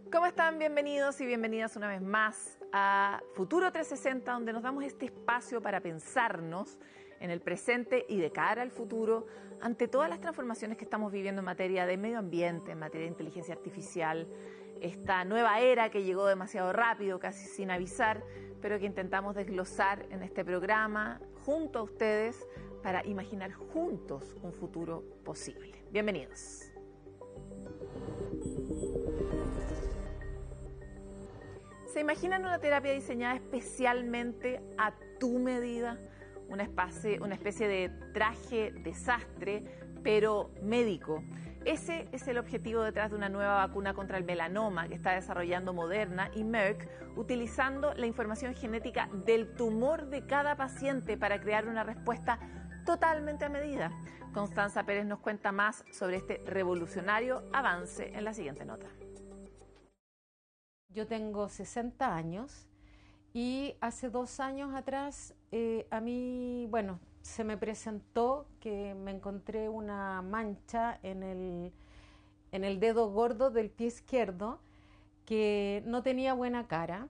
¿Cómo están? Bienvenidos y bienvenidas una vez más a Futuro 360, donde nos damos este espacio para pensarnos en el presente y de cara al futuro ante todas las transformaciones que estamos viviendo en materia de medio ambiente, en materia de inteligencia artificial, esta nueva era que llegó demasiado rápido, casi sin avisar, pero que intentamos desglosar en este programa junto a ustedes para imaginar juntos un futuro posible. Bienvenidos. ¿Se imaginan una terapia diseñada especialmente a tu medida? Una especie de traje desastre, pero médico. Ese es el objetivo detrás de una nueva vacuna contra el melanoma que está desarrollando Moderna y Merck, utilizando la información genética del tumor de cada paciente para crear una respuesta totalmente a medida. Constanza Pérez nos cuenta más sobre este revolucionario avance en la siguiente nota. Yo tengo 60 años y hace 2 años atrás a mí, se me presentó que me encontré una mancha en el dedo gordo del pie izquierdo que no tenía buena cara.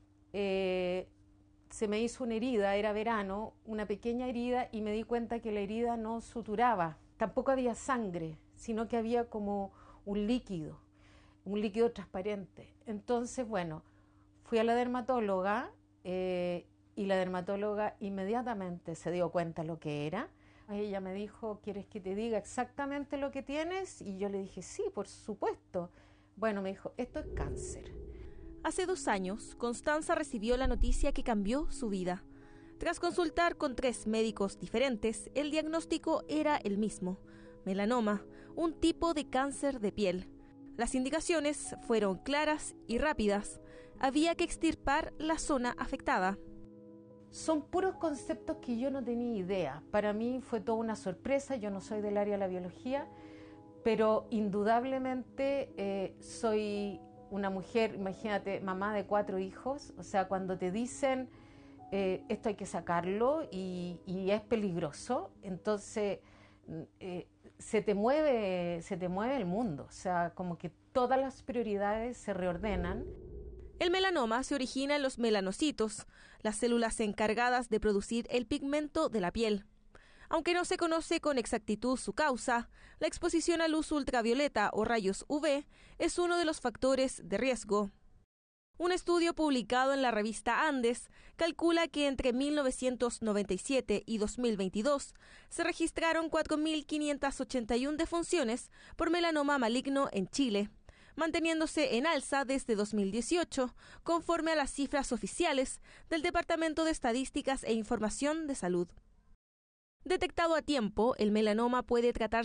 Se me hizo una herida, era verano, una pequeña herida, y me di cuenta que la herida no suturaba. Tampoco había sangre, sino que había como un líquido transparente. Entonces, fui a la dermatóloga y la dermatóloga inmediatamente se dio cuenta lo que era. Ella me dijo, ¿quieres que te diga exactamente lo que tienes? Y yo le dije, sí, por supuesto. Me dijo, esto es cáncer. Hace 2 años, Constanza recibió la noticia que cambió su vida. Tras consultar con 3 médicos diferentes, el diagnóstico era el mismo: melanoma, un tipo de cáncer de piel. Las indicaciones fueron claras y rápidas. Había que extirpar la zona afectada. Son puros conceptos que yo no tenía idea. Para mí fue toda una sorpresa. Yo no soy del área de la biología, pero indudablemente soy una mujer, imagínate, mamá de 4 hijos. O sea, cuando te dicen esto hay que sacarlo y es peligroso, entonces se te mueve el mundo. O sea, como que todas las prioridades se reordenan. El melanoma se origina en los melanocitos, las células encargadas de producir el pigmento de la piel. Aunque no se conoce con exactitud su causa, la exposición a luz ultravioleta o rayos UV es uno de los factores de riesgo. Un estudio publicado en la revista Andes calcula que entre 1997 y 2022 se registraron 4.581 defunciones por melanoma maligno en Chile, manteniéndose en alza desde 2018, conforme a las cifras oficiales del Departamento de Estadísticas e Información de Salud. Detectado a tiempo, el melanoma puede tratarse